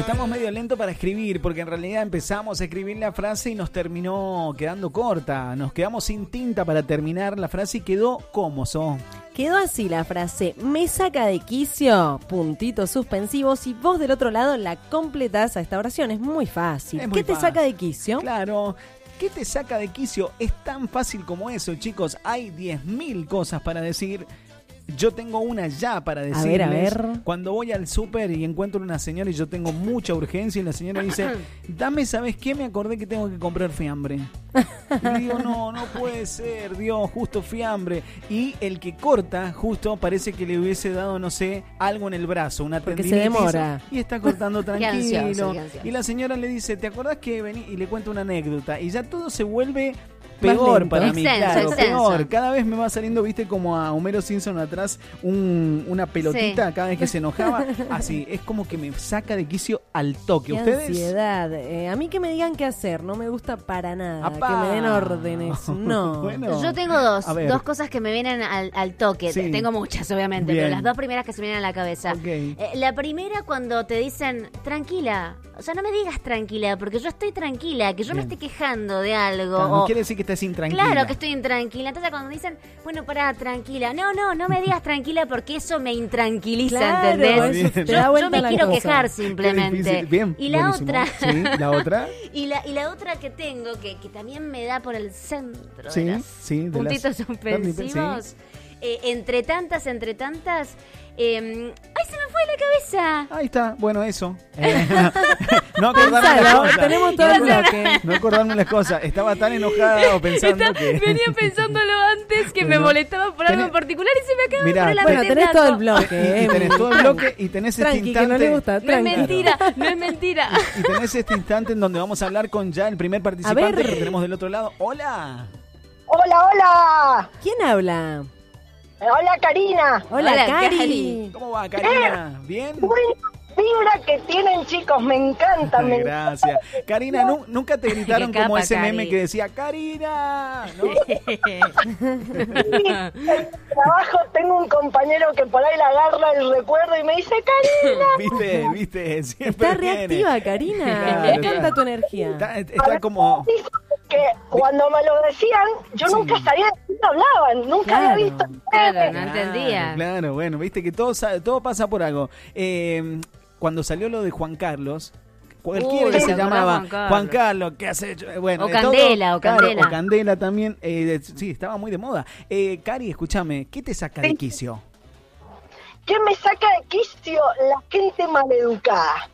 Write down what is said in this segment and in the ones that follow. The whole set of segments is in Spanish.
estamos medio lento para escribir, porque en realidad empezamos a escribir la frase y nos terminó quedando corta. Nos quedamos sin tinta para terminar la frase y quedó como so. Quedó así la frase: me saca de quicio, puntitos suspensivos, y vos del otro lado la completás a esta oración. Es muy fácil. Es muy ¿Qué te fácil. saca de quicio? Claro. ¿Qué te saca de quicio? Es tan fácil como eso, chicos. Hay 10.000 cosas para decir. Yo tengo una ya para decirles. A ver. Cuando voy al súper y encuentro una señora y yo tengo mucha urgencia y la señora dice, dame, ¿sabes qué? Me acordé que tengo que comprar fiambre. Y le digo, no puede ser, Dios, justo fiambre. Y el que corta, justo parece que le hubiese dado, no sé, algo en el brazo, una Porque se tendinitis, demora. y está cortando tranquilo. ansioso, qué ansioso. Y la señora le dice, ¿te acordás que vení? Y le cuenta una anécdota. Y ya todo se vuelve peor lento. para mí, Extenso, claro, extenso. peor. Cada vez me va saliendo, viste, como a Homero Simpson atrás una pelotita cada vez que se enojaba. Así, es como que me saca de quicio al toque. Qué ¿Ustedes? ansiedad. A mí que me digan qué hacer, no me gusta para nada. ¡Apá! Que me den órdenes. No. Bueno. Yo tengo A ver. dos cosas que me vienen al toque. Sí. Tengo muchas, obviamente, Bien. pero las dos primeras que se me vienen a la cabeza. Ok. La primera, cuando te dicen, tranquila. O sea, no me digas tranquila, porque yo estoy tranquila, que yo me Bien. esté quejando de algo. Claro, no o- quiere decir que estés intranquila. Claro que estoy intranquila. Entonces cuando me dicen, bueno, pará, tranquila. No me digas tranquila porque eso me intranquiliza, Claro, ¿entendés? eso te Yo, da yo vuelta me la quiero cosa. quejar Qué simplemente. difícil. Bien, Y la buenísimo. otra... Sí, la otra. Y la otra que tengo, que también me da por el centro Sí, de las sí, de puntitos las- suspensivos, entre tantas, ¡ay, se me fue la cabeza! Ahí está, bueno, eso. No acordarme las Pensalo, cosas. tenemos todo el bloque. No acordarme las cosas. Estaba tan enojada o pensando que... Venía pensándolo antes que me Pero molestaba por algo tenés- en particular y se me acaba Mirá, de poner la Bueno, mente en tenés todo el blanco. bloque. Y tenés todo el bloque y tenés este Tranqui, instante... que no le gusta. No es Tranqui. mentira, no es mentira. Y tenés este instante en donde vamos a hablar con ya el primer participante A ver. que tenemos del otro lado. ¡Hola! Hola, hola. ¿Quién habla? Hola, Karina. Hola, Hola, Cari. Cari. ¿Cómo va, Karina? ¿Bien? Buena vibra que tienen, chicos. Me encanta. Ay, gracias. Karina, ¿nunca te gritaron Qué como capa, ese Cari. meme que decía ¡Karina! ¿No? En el trabajo tengo un compañero que por ahí le agarra el recuerdo y me dice, Karina. ¿Viste? Siempre Está viene. reactiva, Karina. Claro, Me encanta claro. tu energía. Está como... Dijo que cuando me lo decían, yo Sí. nunca sabía de qué hablaban. Nunca Claro. había visto. Claro, no entendía. Claro, bueno, viste que todo pasa por algo. Cuando salió lo de Juan Carlos, cualquiera Uy, que ¿te se acordás, llamaba Juan Carlos? Juan Carlos, ¿qué has hecho? Bueno, O de todo, Candela, o claro, Candela. o Candela también. Sí, estaba muy de moda. Cari, escúchame, ¿qué te saca de quicio? ¿Qué me saca de quicio? La gente maleducada.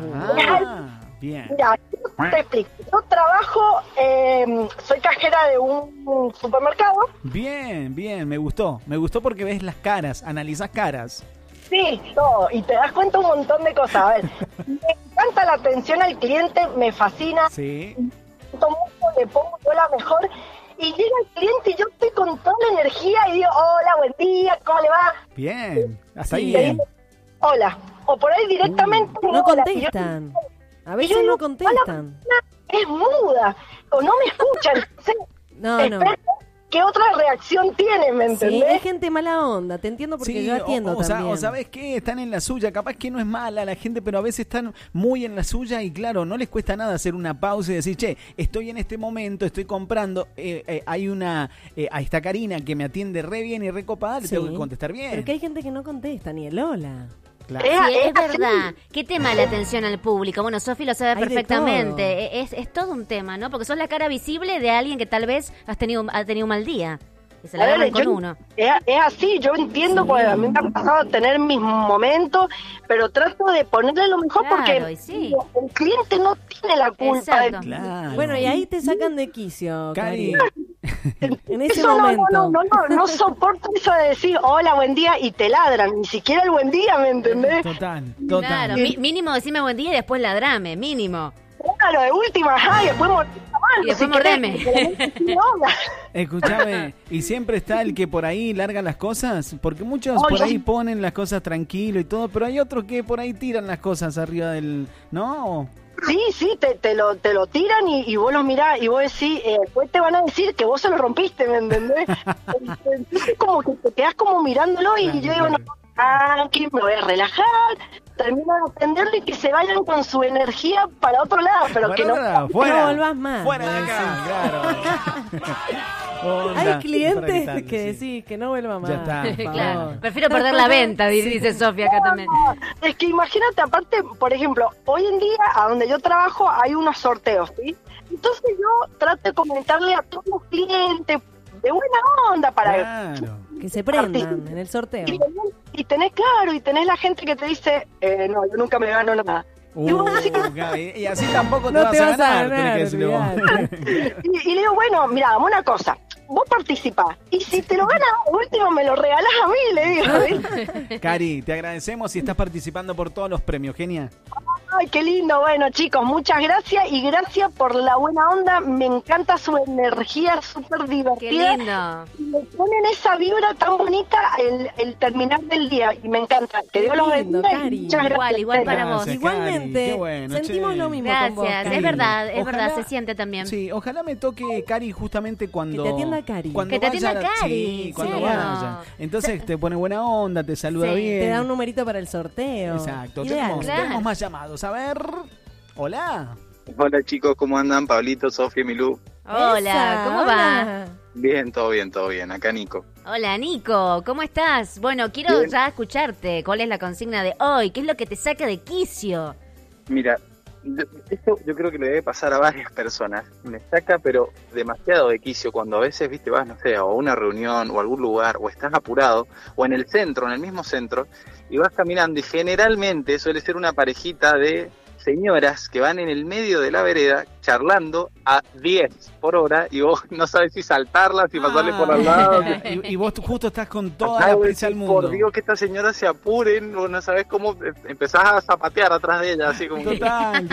Bien. Mira, te explico. Yo trabajo, soy cajera de un supermercado. Bien, me gustó porque ves las caras, analizás caras. Sí, todo. Y te das cuenta un montón de cosas. A ver, me encanta la atención al cliente, me fascina. Sí. Mucho, le pongo yo la mejor. Y llega el cliente y yo estoy con toda la energía y digo, hola, buen día, ¿cómo le va? Bien, hasta ahí Y le bien. digo, hola. O por ahí directamente. No hola. contestan. A Y veces yo no digo, contestan. es muda. O no me escucha. Entonces, No. espero qué otra reacción tiene, ¿me Sí, entendés? hay gente mala onda. Te entiendo porque Sí, yo atiendo también. o sabes qué, están en la suya, capaz que no es mala la gente, pero a veces están muy en la suya y claro, no les cuesta nada hacer una pausa y decir, che, estoy en este momento, estoy comprando, ahí está Karina que me atiende re bien y re copada, le Sí. tengo que contestar bien. Pero que hay gente que no contesta, ni el hola. Claro. Sí, es así. verdad. ¿Qué tema la atención al público? Bueno, Sofi lo sabe Hay de perfectamente. Es todo un tema, ¿no? Porque sos la cara visible de alguien que tal vez ha tenido un mal día. Y se la A ver, agarran con yo- uno. Es así, yo entiendo, porque a mí me ha pasado tener mis momentos, pero trato de ponerle lo mejor Claro, porque y sí. el cliente no tiene la culpa. de- Exacto. Claro. Bueno, y ahí te sacan de quicio, Cari, Cari. En ese Eso momento. no soporto eso de decir hola, buen día y te ladran, ni siquiera el buen día, ¿me entendés? total. Claro, mínimo decime buen día y después ladrame, mínimo. Claro, de última, y después mordeme la mano, Y después si querés, mordeme. pero no, hola. Escúchame, y siempre está el que por ahí larga las cosas, porque muchos Ay, por ahí sí. ponen las cosas tranquilo y todo, pero hay otros que por ahí tiran las cosas arriba del... ¿No? Sí, te lo tiran y vos los mirás y vos decís, después te van a decir que vos se lo rompiste, ¿me entendés? Entonces como que te quedás como mirándolo y Claro, yo digo, claro. no, aquí me voy a relajar, termino de atenderlo y que se vayan con su energía para otro lado, pero que no... fuera, no volvás más. Fuera de acá, claro. Onda, Hay clientes infragritante, que sí. sí, que no vuelva más. Ya está. por favor. Claro. Prefiero perder la venta, dice Sofía acá también. Es que imagínate, aparte, por ejemplo, hoy en día, a donde yo trabajo, hay unos sorteos, ¿sí? Entonces yo trato de comentarle a todos los clientes de buena onda para... Claro. Que se prendan en el sorteo. Y tenés, claro, y tenés la gente que te dice, no, yo nunca me gano nada. Gaby, y así tampoco te No vas te a vas a ganar. ganar, tenés que decirle vos. olvidate. Y le digo, bueno, mira, dame una cosa, vos participás, y si te lo ganas, último me lo regalás a mí, le digo. ¿sí? Cari, te agradecemos y estás participando por todos los premios, genia. Ay, qué lindo, bueno chicos, muchas gracias y gracias por la buena onda, me encanta su energía, súper divertida. Qué lindo. Y me ponen esa vibra tan bonita el terminar del día, y me encanta. Te digo los lindo, bendiga y Cari. muchas gracias. Igual para vos. Gracias, Igualmente, Cari, qué bueno, sentimos che. lo mismo con vos, Gracias, Cari. es verdad, Ojalá- se siente también. Sí, ojalá me toque Cari justamente cuando... Que te atienda Cari. Cuando Que te atienda vaya- Cari, Sí, cuando claro. vaya. Entonces te pone buena onda, te saluda Sí, bien. Te da un numerito para el sorteo. Exacto. Ideal. Tenemos, Claro. tenemos más llamados. A ver... Hola. Hola chicos, ¿cómo andan? Pablito, Sofía y Milú. Hola, Esa, ¿cómo va? hola. Bien, todo bien, todo bien. Acá Nico. Hola, Nico, ¿cómo estás? Bueno, quiero Bien. ya escucharte. ¿Cuál es la consigna de hoy? ¿Qué es lo que te saca de quicio? Mira, esto yo creo que le debe pasar a varias personas. Me saca, pero demasiado de quicio cuando a veces, viste, vas, no sé, a una reunión o a algún lugar, o estás apurado, o en el centro, en el mismo centro, y vas caminando, y generalmente suele ser una parejita de señoras que van en el medio de la vereda charlando a 10 por hora y vos no sabes si saltarla, si pasarle por al lado. Y vos justo estás con toda Acá la vos prisa del decís, mundo. por Dios, que estas señoras se apuren, vos no sabés cómo empezás a zapatear atrás de ellas, así como que... Total.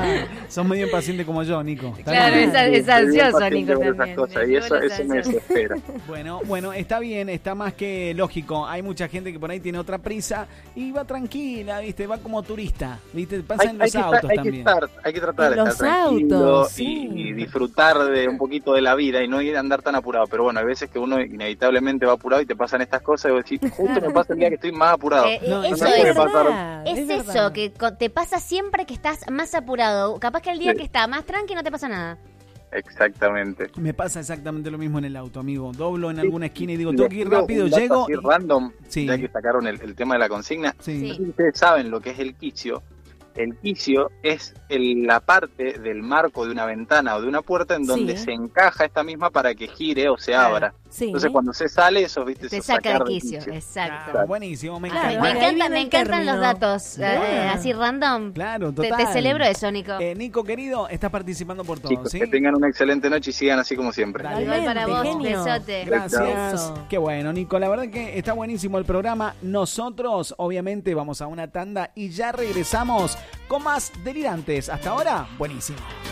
Sos medio impaciente como yo, Nico. Está Claro, bien. es Estoy bien ansioso, paciente Nico, con esas también. cosas, y eso me desespera. Bueno, está bien, está más que lógico. Hay mucha gente que por ahí tiene otra prisa y va tranquila, ¿viste? Va como turista, ¿viste? Pasa en los autos también. Hay que tratar En de los estar tranquilo autos, sí. y disfrutar de un poquito de la vida y no ir a andar tan apurado. Pero bueno, hay veces que uno inevitablemente va apurado y te pasan estas cosas y vos decís, justo me pasa el día que estoy más apurado. No, Eso me puede es, pasar. es eso, verdad. que te pasa siempre que estás más apurado. Capaz que el día Sí. que está más tranqui no te pasa nada. Exactamente. Me pasa exactamente lo mismo en el auto, amigo. Doblo en alguna esquina y digo, Les tengo que ir tiro rápido, un dato llego. así random, Sí. ya que sacaron el tema de la consigna. Sí. No sé si ustedes saben lo que es el quicio. El quicio es la parte del marco de una ventana o de una puerta en donde Sí. se encaja esta misma para que gire o se Claro. abra. Sí. Entonces cuando se sale, eso, viste, Te eso saca sacar de quicio, Claro, exacto. buenísimo, me Claro, encanta. Me, ahí encanta, viene me el encantan los término. datos Claro. así random. Claro, Te total. celebro eso, Nico. Nico, querido, estás participando por todo, Chicos, ¿sí? que tengan una excelente noche y sigan así como siempre. Dale. Igual para vos, Igualmente, un genio. besote. Gracias. Eso. Qué bueno, Nico. La verdad que está buenísimo el programa. Nosotros, obviamente, vamos a una tanda y ya regresamos con más delirantes. Hasta ahora, buenísimo.